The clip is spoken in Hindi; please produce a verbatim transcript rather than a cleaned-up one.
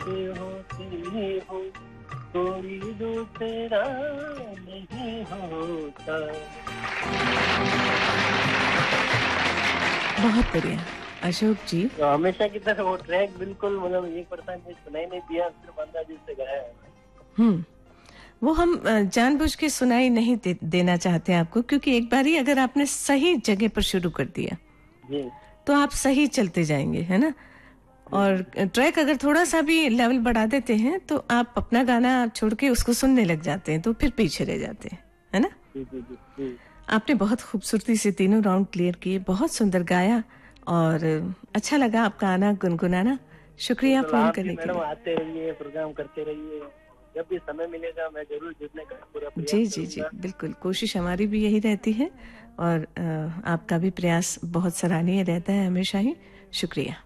होती हो, कोई दूसरा नहीं होता। बहुत बढ़िया अशोक जी। तो हमेशा की तरह वो ट्रैक बिल्कुल मतलब एक परसेंट भी सुनाई नहीं दिया, सिर्फ अंदाजे से गाया है। हम्म वो हम अ, जानबूझ के सुनाई नहीं दे, देना चाहते हैं आपको, क्योंकि एक बार ही अगर आपने सही जगह पर शुरू कर दिया जी तो आप सही चलते जाएंगे, है ना। जी और ट्रैक अगर थोड़ा सा भी लेवल बढ़ा देते हैं तो आप अपना गाना छोड़ के उसको सुनने लग जाते हैं, तो फिर पीछे रह जाते हैं, है ना। जी जी जी जी। आपने बहुत खूबसूरती से तीनों राउंड क्लियर किए, बहुत सुंदर गाया और अच्छा लगा आपका आना गुनगुनाना। शुक्रिया बिल्कुल, फोन आप भी करने के मैडम लिए। आते रहिए, प्रोग्राम करते रहिए, जब भी समय मिलेगा मैं जरूर जुड़ने का पूरा प्रयास जी जी जी करूंगा। बिल्कुल, कोशिश हमारी भी यही रहती है और अ, आपका भी प्रयास बहुत सराहनीय रहता है हमेशा ही। शुक्रिया।